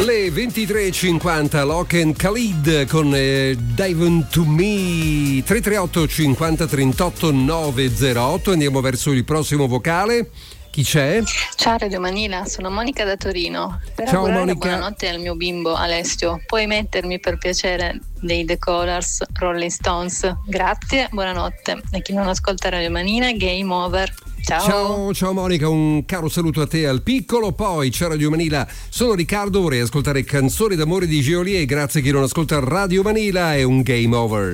Le 23.50, Locke and Khalid con Dive Into Me. 338 50 38 908. Andiamo verso il prossimo vocale. Chi c'è? Ciao Radio Manila, sono Monica da Torino. Per Ciao augurare Monica. buonanotte al mio bimbo Alessio, puoi mettermi per piacere dei The Colors, Rolling Stones? Grazie, buonanotte. E chi non ascolta Radio Manila, game over. Ciao Monica, un caro saluto a te al piccolo. Poi c'è Radio Manila, sono Riccardo, vorrei ascoltare canzoni d'amore di Geolier. Grazie a chi non ascolta Radio Manila, è un game over.